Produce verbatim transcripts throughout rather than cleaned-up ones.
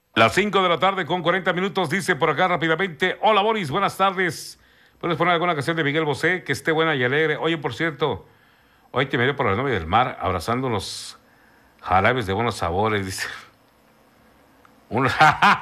Las cinco de la tarde con cuarenta minutos, dice por acá rápidamente. Hola Boris, buenas tardes. ¿Puedes poner alguna canción de Miguel Bosé que esté buena y alegre? Oye, por cierto, hoy te miré por la novia del mar abrazando los jarabes de buenos sabores, dice. Unos...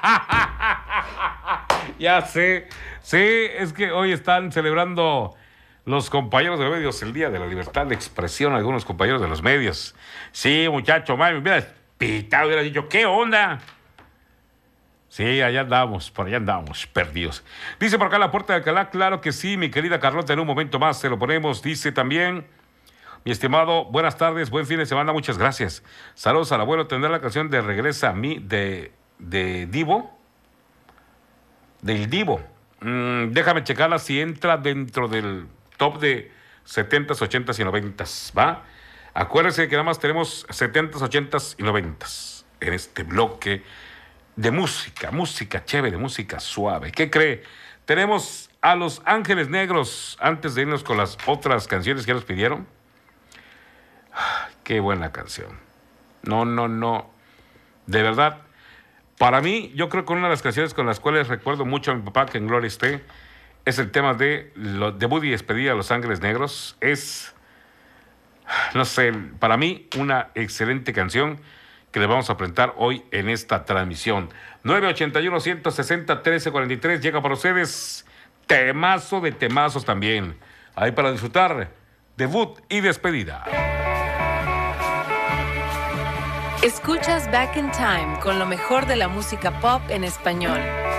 ya sé, sí, es que hoy están celebrando los compañeros de medios el Día de la Libertad de Expresión, algunos compañeros de los medios. Sí, muchacho, mami, mira, pitado, hubiera dicho, ¿qué onda? Sí, allá andamos, por allá andamos, perdidos. Dice por acá la puerta de Alcalá, claro que sí, mi querida Carlota, en un momento más se lo ponemos. Dice también, mi estimado, buenas tardes, buen fin de semana, muchas gracias. Saludos al abuelo, tendrá la canción de Regresa a mí de, de Divo, del Divo. Mm, déjame checarla si entra dentro del top de setentas, ochentas y noventas, ¿va? Acuérdense que nada más tenemos setentas, ochentas y noventas en este bloque de música, música chévere, música suave. ¿Qué cree? Tenemos a Los Ángeles Negros, antes de irnos con las otras canciones que nos pidieron. Ay, qué buena canción. No, no, no. De verdad, para mí, yo creo que una de las canciones con las cuales recuerdo mucho a mi papá, que en gloria esté, es el tema de lo, debut y despedida de Los Ángeles Negros. Es, no sé, para mí una excelente canción que le vamos a presentar hoy en esta transmisión. nueve ochenta y uno, ciento sesenta, trece cuarenta y tres, llega para ustedes temazo de temazos también. Ahí para disfrutar, debut y despedida. Escuchas Back in Time con lo mejor de la música pop en español.